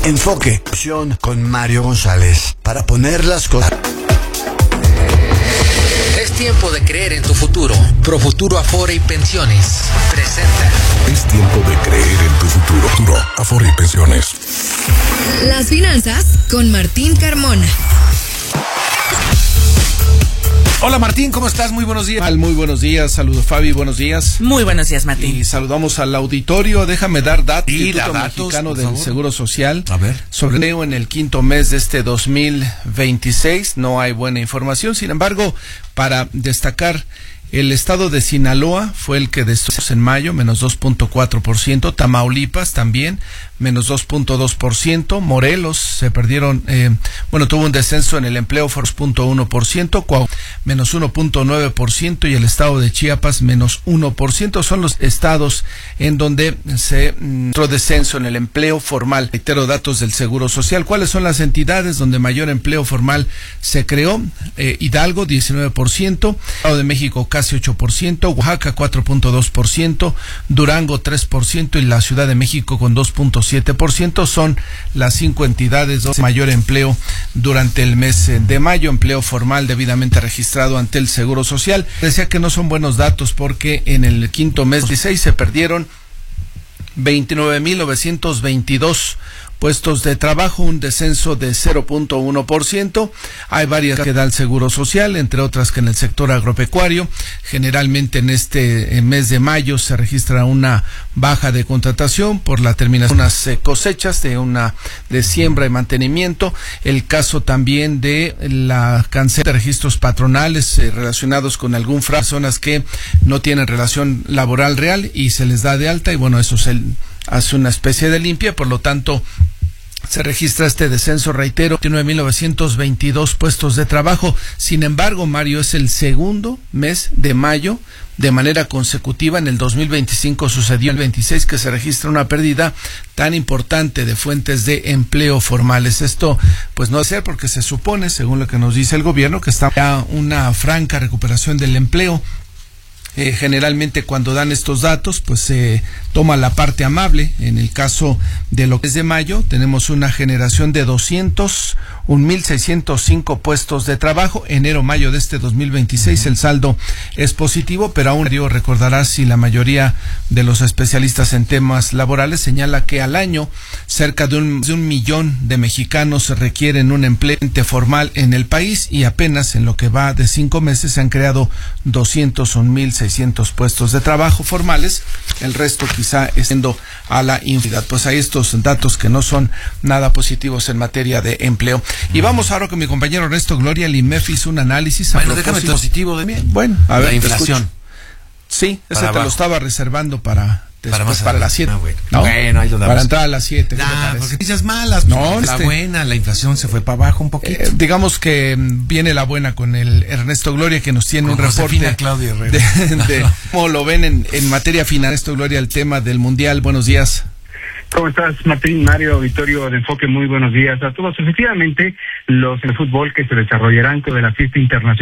Enfoque con Mario González. Para poner las cosas. Es tiempo de creer en tu futuro. Profuturo Afore y Pensiones presenta. Es tiempo de creer en tu futuro. Afore y Pensiones. Las finanzas con Martín Carmona. Hola Martín, ¿cómo estás? Muy buenos días. Muy buenos días, saludos Fabi, buenos días. Muy buenos días, Martín. Y saludamos al auditorio. Déjame dar datos. Instituto Mexicano del Seguro Social. A ver. Sobre el empleo en el quinto mes de este 2026. No hay buena información. Sin embargo, para destacar, el estado de Sinaloa fue el que destrozó en mayo, menos 2.4%. Tamaulipas también, menos 2.2%. Morelos se perdieron, tuvo un descenso en el empleo, 2.1%. Coahuila, menos 1.9%. Y el estado de Chiapas, menos 1%. Son los estados en donde se entró descenso en el empleo formal. Reitero datos del Seguro Social. ¿Cuáles son las entidades donde mayor empleo formal se creó? Hidalgo, 19%. Estado de México, casi 8%, Oaxaca 4.2%, Durango 3% y la Ciudad de México con 2.7%. Son las 5 entidades donde mayor empleo durante el mes de mayo, empleo formal debidamente registrado ante el Seguro Social. Decía que no son buenos datos porque en el quinto mes 16 se perdieron 29,922 puestos de trabajo, un descenso de 0.1%. Hay varias que da el Seguro Social, entre otras que en el sector agropecuario. Generalmente en este mes de mayo se registra una baja de contratación por la terminación de unas cosechas, de siembra y mantenimiento. El caso también de la cancelación de registros patronales relacionados con algún fraude, personas que no tienen relación laboral real y se les da de alta, y bueno, eso se hace una especie de limpia, por lo tanto se registra este descenso, reitero, 29,922 puestos de trabajo. Sin embargo, Mario, es el segundo mes de mayo de manera consecutiva. En el 2025 sucedió el 26 que se registra una pérdida tan importante de fuentes de empleo formales. Esto pues no debe ser porque se supone, según lo que nos dice el gobierno, que está ya una franca recuperación del empleo. Generalmente cuando dan estos datos pues se toma la parte amable. En el caso de lo que es de mayo tenemos una generación de 201,605 puestos de trabajo. Enero-mayo de este 2026 el saldo es positivo, pero aún recordarás, si la mayoría de los especialistas en temas laborales señala que al año cerca de un millón de mexicanos requieren un empleo formal en el país, y apenas en lo que va de 5 meses se han creado 201,600 puestos de trabajo formales. El resto quizá siendo a la infinidad. Pues hay estos datos que no son nada positivos en materia de empleo. Y vamos ahora con mi compañero Ernesto Gloria. El INMEF hizo un análisis. Bueno, déjame positivo de mí. Bueno, a ver, la inflación. Sí, ese te lo estaba reservando para las 7. ¿No? Bueno, ahí lo damos. Para entrar a las 7. Porque dices malas. No, la buena, la inflación se fue para abajo un poquito. Digamos que viene la buena con el Ernesto Gloria, que nos tiene con un reporte Claudia Herrera. de cómo lo ven en materia final. Ernesto Gloria, el tema del Mundial. Buenos días. ¿Cómo estás, Martín, Mario, auditorio de Enfoque? Muy buenos días a todos. Efectivamente, los de fútbol que se desarrollarán con la fiesta internacional